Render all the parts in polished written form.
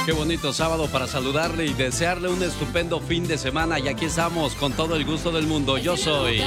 Qué bonito sábado para saludarle y desearle un estupendo fin de semana. Y aquí estamos con todo el gusto del mundo. Yo soy...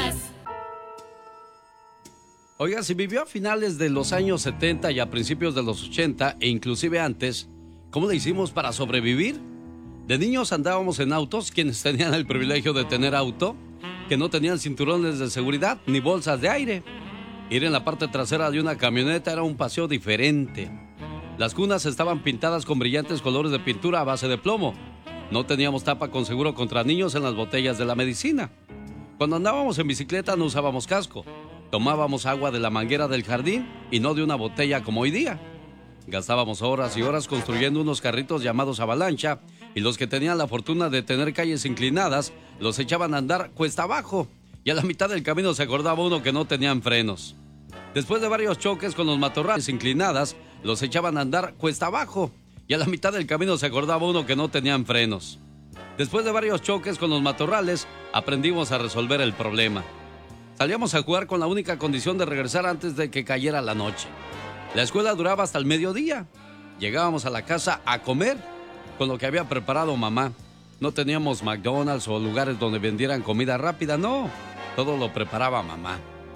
Oiga, si vivió a finales de los años 70 y a principios de los 80 e inclusive antes, ¿cómo le hicimos para sobrevivir? De niños andábamos en autos, quienes tenían el privilegio de tener auto, que no tenían cinturones de seguridad ni bolsas de aire. Ir en la parte trasera de una camioneta era un paseo diferente. Las cunas estaban pintadas con brillantes colores de pintura a base de plomo. No teníamos tapa con seguro contra niños en las botellas de la medicina. Cuando andábamos en bicicleta no usábamos casco. Tomábamos agua de la manguera del jardín y no de una botella como hoy día. Gastábamos horas y horas construyendo unos carritos llamados avalancha, y los que tenían la fortuna de tener calles inclinadas los echaban a andar cuesta abajo, y a la mitad del camino se acordaba uno que no tenían frenos. Después de varios choques con los matorrales inclinadas, los echaban a andar cuesta abajo, y a la mitad del camino se acordaba uno que no tenían frenos. Después de varios choques con los matorrales, aprendimos a resolver el problema. Salíamos a jugar con la única condición de regresar antes de que cayera la noche. La escuela duraba hasta el mediodía. Llegábamos a la casa a comer con lo que había preparado mamá. No teníamos McDonald's o lugares donde vendieran comida rápida, no. Todo lo preparaba mamá.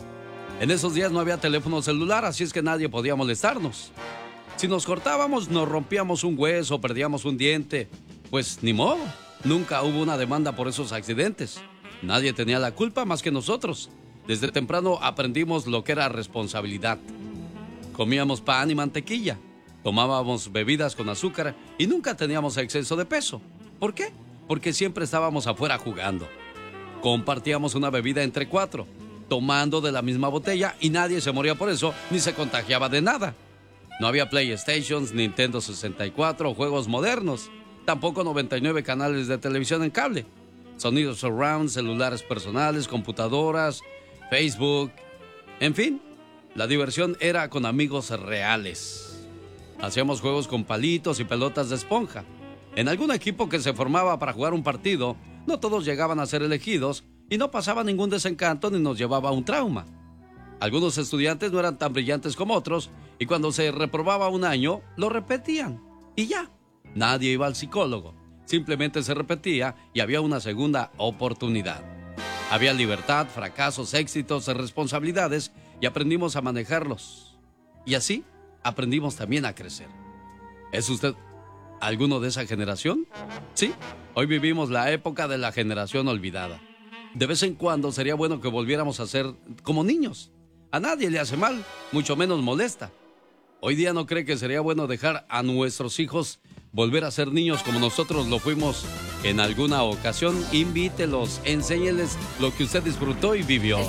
En esos días no había teléfono celular, así es que nadie podía molestarnos. Si nos cortábamos, nos rompíamos un hueso, perdíamos un diente, pues ni modo, nunca hubo una demanda por esos accidentes. Nadie tenía la culpa más que nosotros. Desde temprano aprendimos lo que era responsabilidad. Comíamos pan y mantequilla, tomábamos bebidas con azúcar y nunca teníamos exceso de peso. ¿Por qué? Porque siempre estábamos afuera jugando. Compartíamos una bebida entre 4, tomando de la misma botella, y nadie se moría por eso ni se contagiaba de nada. No había PlayStations, Nintendo 64 o juegos modernos. Tampoco 99 canales de televisión en cable. Sonidos surround, celulares personales, computadoras, Facebook. En fin, la diversión era con amigos reales. Hacíamos juegos con palitos y pelotas de esponja. En algún equipo que se formaba para jugar un partido, no todos llegaban a ser elegidos y no pasaba ningún desencanto ni nos llevaba a un trauma. Algunos estudiantes no eran tan brillantes como otros y cuando se reprobaba un año, lo repetían. Y ya, nadie iba al psicólogo. Simplemente se repetía y había una segunda oportunidad. Había libertad, fracasos, éxitos, responsabilidades y aprendimos a manejarlos. Y así aprendimos también a crecer. ¿Es usted alguno de esa generación? Sí, hoy vivimos la época de la generación olvidada. De vez en cuando sería bueno que volviéramos a ser como niños. A nadie le hace mal, mucho menos molesta. Hoy día no cree que sería bueno dejar a nuestros hijos volver a ser niños como nosotros lo fuimos en alguna ocasión. Invítelos, enséñeles lo que usted disfrutó y vivió.